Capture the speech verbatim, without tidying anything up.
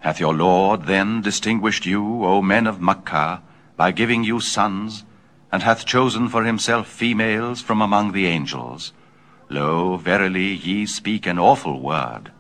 Hath your Lord then distinguished you, O men of Makkah, by giving you sons, and hath chosen for himself females from among the angels? Lo, verily ye speak an awful word.